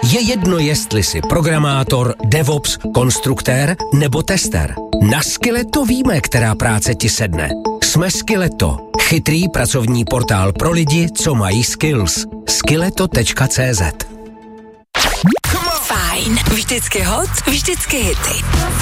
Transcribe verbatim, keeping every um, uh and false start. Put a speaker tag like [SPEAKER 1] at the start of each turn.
[SPEAKER 1] Je jedno, jestli jsi programátor, DevOps, konstruktér nebo tester. Na Skilleto víme, která práce ti sedne. Jsme Skilleto, chytrý pracovní portál pro lidi, co mají skills. skilleto tečka cé zet.
[SPEAKER 2] Fajn, vždycky hot, vždycky hity.